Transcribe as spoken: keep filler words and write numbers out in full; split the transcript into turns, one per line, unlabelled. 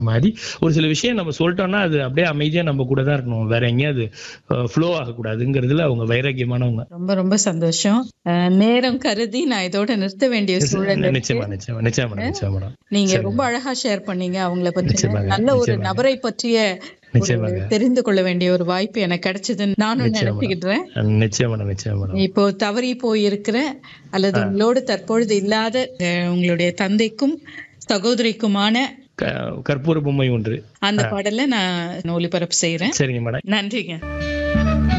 மாதிரி ஒரு சில விஷயம் நம்ம சொல்லிட்டோம்னா அது அப்படியே அமைதியா நம்ம கூட தான் இருக்கணும், வேற எங்கேயாவது ஃப்ளோ ஆகக்கூடாதுங்கிறதுல அவங்க வைராக்கியமானவங்க.
ரொம்ப ரொம்ப சந்தோஷம். அஹ், நேரம் கருதி நான் இதோட நிறுத்த வேண்டிய சூழல் இருக்கு.
நிச்சயமா நிச்சயமா நிச்சயமா மேடம் நிச்சயமா மேடம்.
நீங்க
சரிங்க.
ரொம்ப அழகா ஷேர் பண்ணீங்க அவங்கள பத்தி.
நிச்சயமாங்க,
நல்ல ஒரு
நிச்சயமாங்க.
நபரை பற்றிய ஒரு
நிச்சயமாங்க
தெரிந்து கொள்ள வேண்டிய ஒரு வாய்ப்பு எனக்கு கிடைச்சதுன்னு நானும்
நிச்சயமா மேடம்.
நினைச்சுக்கிட்டேன்.
நிச்சயமா மேடம் நிச்சயமா மேடம்.
இப்போ தவறி போயிருக்கிற அல்லது
ஆ.
உங்களோடு தற்பொழுது இல்லாத அஹ், உங்களுடைய தந்தைக்கும் சகோதரிக்குமான
க- கற்பூர பொம்மை ஒன்று.
அந்த பாடலை நான் ஒளிபரப்பு செய்யறேன்.
சரிங்க மேடம்.
நன்றிங்க.